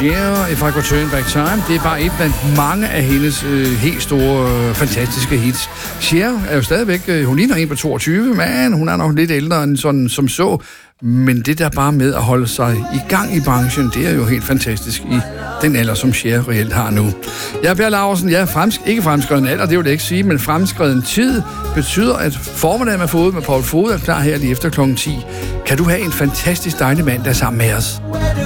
Cher, If I Could Turn Back Time. Det er bare et blandt mange af hendes helt store, fantastiske hits. Cher er jo stadigvæk, hun ligner en på 22, men hun er nok lidt ældre end sådan som så. Men det der bare med at holde sig i gang i branchen, det er jo helt fantastisk i den alder, som Cher reelt har nu. Jeg er Per Laursen, jeg er ikke fremskreden alder, det vil jeg ikke sige, men fremskreden tid betyder, at formiddagen med Fod med Paul Fod er klar her lige efter kl. 10. Kan du have en fantastisk dejlig mandag sammen med os?